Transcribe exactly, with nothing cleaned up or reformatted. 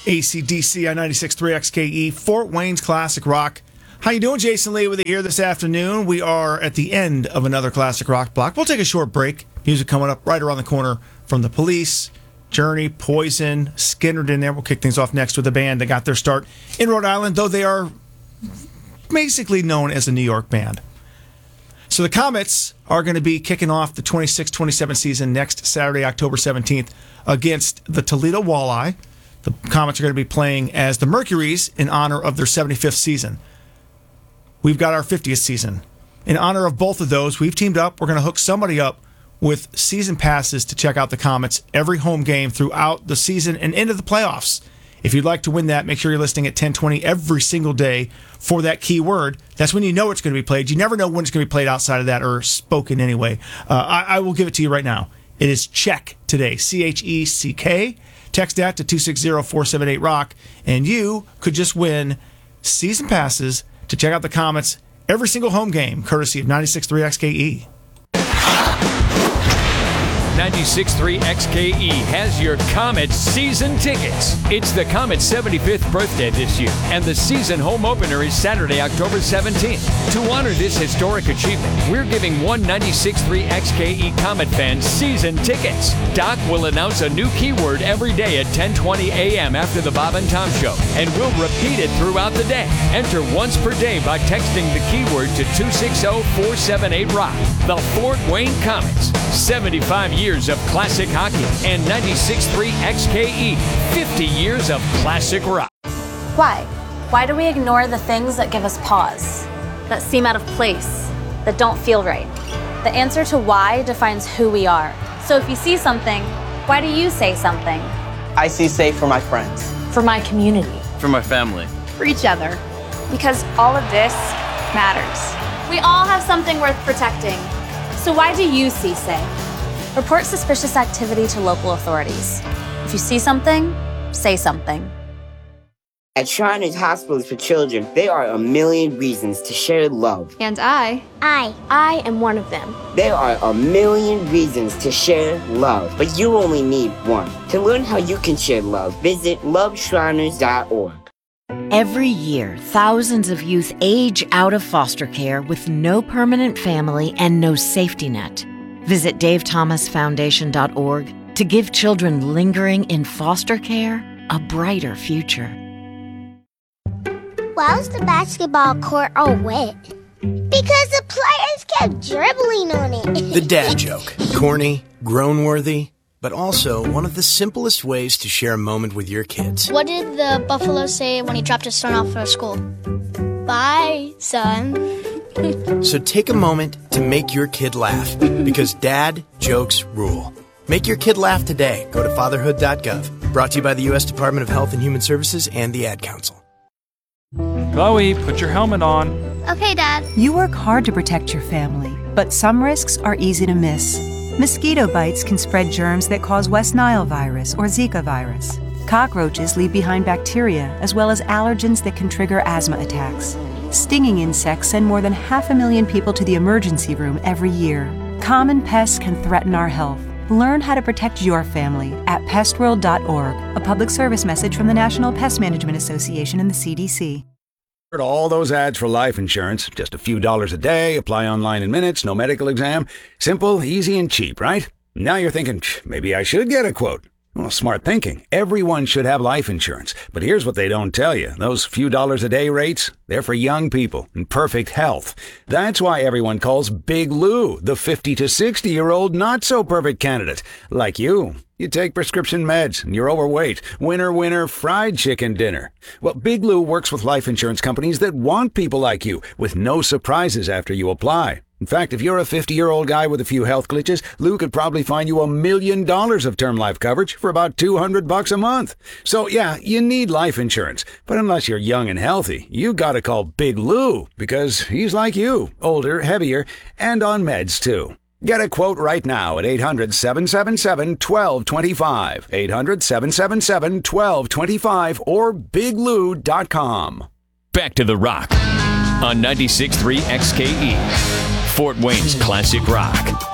A C D C on ninety-six point three X K E, Fort Wayne's Classic Rock. How you doing? Jason Lee with you here this afternoon. We are at the end of another Classic Rock block. We'll take a short break. Music coming up right around the corner from The Police, Journey, Poison, Skynyrd in there. We'll kick things off next with a band that got their start in Rhode Island, though they are basically known as a New York band. So the Comets are going to be kicking off the twenty-six twenty-seven season next Saturday, October seventeenth, against the Toledo Walleye. The Comets are going to be playing as the Mercuries in honor of their seventy-fifth season. We've got our fiftieth season. In honor of both of those, we've teamed up. We're going to hook somebody up with season passes to check out the Comets every home game throughout the season and into the playoffs. If you'd like to win that, make sure you're listening at ten twenty every single day for that key word. That's when you know it's going to be played. You never know when it's going to be played outside of that or spoken anyway. Uh, I, I will give it to you right now. It is check today. C H E C K. Text that to two six zero four seven eight rock, and you could just win season passes to check out the Comets every single home game, courtesy of ninety-six point three X K E. ninety-six point three X K E has your Comets season tickets. It's the Comets' seventy-fifth birthday this year, and the season home opener is Saturday, October seventeenth. To honor this historic achievement, we're giving one ninety-six point three X K E Comet fan season tickets. Doc will announce a new keyword every day at ten twenty a.m. after the Bob and Tom Show, and we'll repeat it throughout the day. Enter once per day by texting the keyword to two six zero four seven eight rock. The Fort Wayne Comets, seventy-five years of classic hockey, and ninety-six point three X K E, fifty years of classic rock. Why? Why do we ignore the things that give us pause, that seem out of place, that don't feel right? The answer to why defines who we are. So if you see something, why do you say something? I see safe for my friends. For my community. For my family. For each other. Because all of this matters. We all have something worth protecting. So why do you see safe? Report suspicious activity to local authorities. If you see something, say something. At Shriners Hospitals for Children, there are a million reasons to share love. And I... I... I am one of them. There are a million reasons to share love, but you only need one. To learn how you can share love, visit love shriners dot org. Every year, thousands of youth age out of foster care with no permanent family and no safety net. Visit dave thomas foundation dot org to give children lingering in foster care a brighter future. Why was the basketball court all wet? Because the players kept dribbling on it. The dad joke. Corny, groan-worthy, but also one of the simplest ways to share a moment with your kids. What did the buffalo say when he dropped his son off for school? Bye, son. So take a moment to make your kid laugh, because dad jokes rule. Make your kid laugh today. Go to fatherhood dot gov. Brought to you by the U S Department of Health and Human Services and the Ad Council. Chloe, put your helmet on. Okay, Dad. You work hard to protect your family, but some risks are easy to miss. Mosquito bites can spread germs that cause West Nile virus or Zika virus. Cockroaches leave behind bacteria as well as allergens that can trigger asthma attacks. Stinging insects send more than half a million people to the emergency room every year. Common pests can threaten our health. Learn how to protect your family at pest world dot org, a public service message from the National Pest Management Association and the C D C. Heard all those ads for life insurance. Just a few dollars a day, apply online in minutes, no medical exam. Simple, easy, and cheap, right? Now you're thinking, maybe I should get a quote. Well, smart thinking. Everyone should have life insurance. But here's what they don't tell you. Those few dollars a day rates, they're for young people in perfect health. That's why everyone calls Big Lou the fifty to sixty-year-old not-so-perfect candidate. Like you. You take prescription meds, and you're overweight. Winner, winner, fried chicken dinner. Well, Big Lou works with life insurance companies that want people like you, with no surprises after you apply. In fact, if you're a fifty-year-old guy with a few health glitches, Lou could probably find you a million dollars of term life coverage for about two hundred bucks a month. So yeah, you need life insurance. But unless you're young and healthy, you gotta call Big Lou, because he's like you, older, heavier, and on meds too. Get a quote right now at eight hundred, seven seven seven, one two two five, eight hundred, seven seven seven, one two two five, or big lou dot com. Back to the Rock on ninety-six point three X K E, Fort Wayne's Classic Rock.